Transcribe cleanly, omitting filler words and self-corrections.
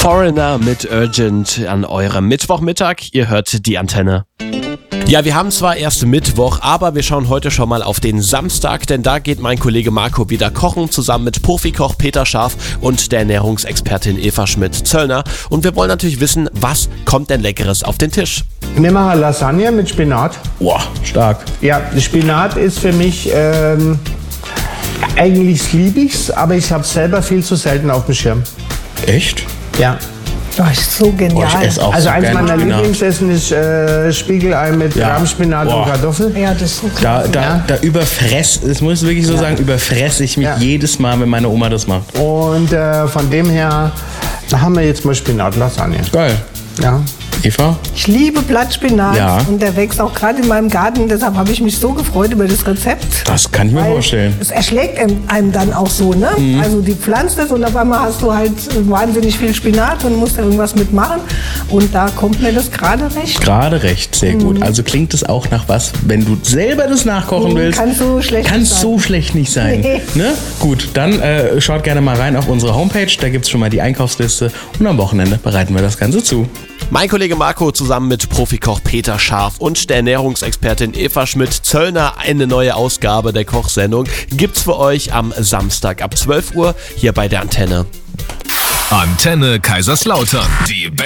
Foreigner mit Urgent an eurem Mittwochmittag. Ihr hört die Antenne. Ja, wir haben zwar erst Mittwoch, aber wir schauen heute schon mal auf den Samstag, denn da geht mein Kollege Marco wieder kochen, zusammen mit Profikoch Peter Scharf und der Ernährungsexpertin Eva Schmidt-Zöllner. Und wir wollen natürlich wissen, was kommt denn Leckeres auf den Tisch? Wir machen Lasagne mit Spinat. Boah, stark. Ja, Spinat ist für mich, eigentlich liebe ich's, aber ich habe selber viel zu selten auf dem Schirm. Echt? Ja. Das ist so genial. Boah, ich esse auch Also so eins gerne meiner Spinat. Lieblingsessen ist Spiegelei mit Ja. Rahmspinat Boah. und Kartoffel. Ja, das ist so klasse. Da überfress, das muss ich wirklich so sagen, überfresse ich mich Ja. jedes Mal, wenn meine Oma das macht. Und von dem her haben wir jetzt mal Spinat-Lasagne. Geil. Ja. Eva? Ich liebe Blattspinat Ja. und der wächst auch gerade in meinem Garten. Deshalb habe ich mich so gefreut über das Rezept. Das kann ich mir Weil vorstellen. Es erschlägt einem dann auch so, ne? Also die pflanzt es und auf einmal hast du halt wahnsinnig viel Spinat und musst da irgendwas mitmachen. Und da kommt mir das gerade recht. Gerade recht, sehr gut. Also klingt es auch nach was, wenn du selber das nachkochen willst. Kann so schlecht Kann nicht sein. so schlecht nicht sein. Nee. Ne? Gut, dann schaut gerne mal rein auf unsere Homepage. Da gibt es schon mal die Einkaufsliste. Und am Wochenende bereiten wir das Ganze zu. Mein Kollege Marco zusammen mit Profikoch Peter Scharf und der Ernährungsexpertin Eva Schmidt-Zöllner. Eine neue Ausgabe der Kochsendung gibt's für euch am Samstag ab 12 Uhr hier bei der Antenne. Antenne Kaiserslautern. Die